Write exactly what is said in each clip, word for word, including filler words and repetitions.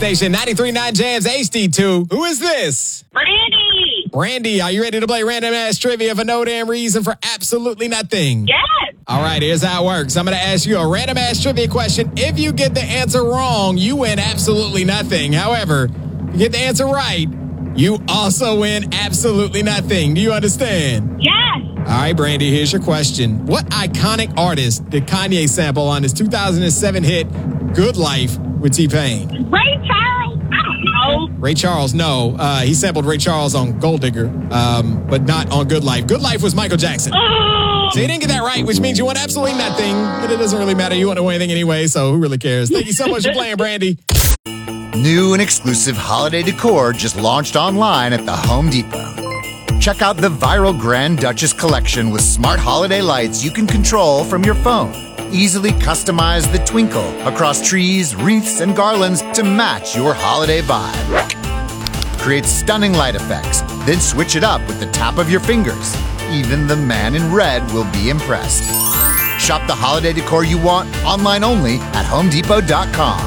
station, ninety-three point nine Jams H D two. Who is this? Brandy. Brandy, are you ready to play random ass trivia for no damn reason for absolutely nothing? Yes. All right, here's how it works. I'm going to ask you a random ass trivia question. If you get the answer wrong, you win absolutely nothing. However, if you get the answer right, you also win absolutely nothing. Do you understand? Yes. All right, Brandy, here's your question. What iconic artist did Kanye sample on his two thousand seven hit Good Life with T-Pain? Ray Charles. I don't know. Ray Charles, no. Uh, he sampled Ray Charles on Gold Digger, um, but not on Good Life. Good Life was Michael Jackson. Oh. So you didn't get that right, which means you won absolutely nothing. But it doesn't really matter. You won't know anything anyway, so who really cares? Thank you so much for playing, Brandy. New and exclusive holiday decor just launched online at the Home Depot. Check out the viral Grand Duchess collection with smart holiday lights you can control from your phone. Easily customize the twinkle across trees, wreaths, and garlands to match your holiday vibe. Create stunning light effects, then switch it up with the tap of your fingers. Even the man in red will be impressed. Shop the holiday decor you want online only at home depot dot com.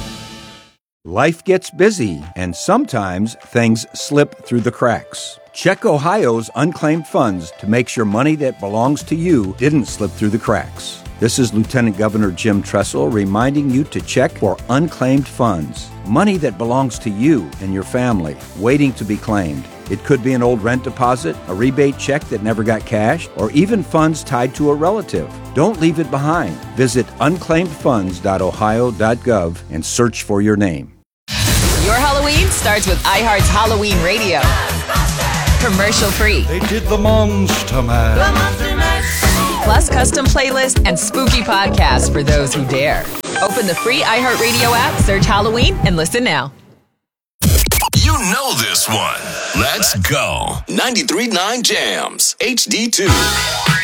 Life gets busy, and sometimes things slip through the cracks. Check Ohio's unclaimed funds to make sure money that belongs to you didn't slip through the cracks. This is Lieutenant Governor Jim Tressel reminding you to check for unclaimed funds. Money that belongs to you and your family, waiting to be claimed. It could be an old rent deposit, a rebate check that never got cashed, or even funds tied to a relative. Don't leave it behind. Visit unclaimed funds dot ohio dot gov and search for your name. Your Halloween starts with iHeart's Halloween Radio. Commercial free. They did the Monster Mash. The Monster Mash. Plus custom playlists and spooky podcasts for those who dare. Open the free iHeartRadio app, search Halloween, and listen now. You know this one. Let's go. ninety-three point nine Jams H D two.